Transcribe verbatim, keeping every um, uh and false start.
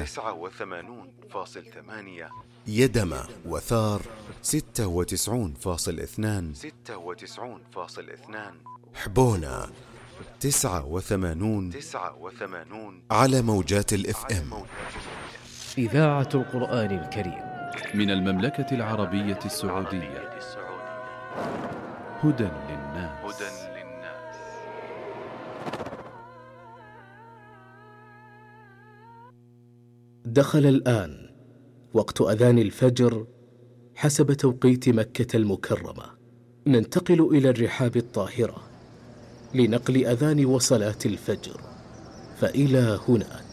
تسعة وثمانون فاصل ثمانية، يدمى وثار ستة وتسعون فاصل اثنان، ستة وتسعون فاصل اثنان، حبونا تسعة وثمانون تسعة وثمانون على موجات الاف ام. إذاعة القرآن الكريم من المملكة العربية السعودية. هدى للناس. هدى للناس. دخل الآن وقت أذان الفجر حسب توقيت مكة المكرمة. ننتقل إلى الرحاب الطاهرة لنقل أذان وصلاة الفجر، فإلى هناك.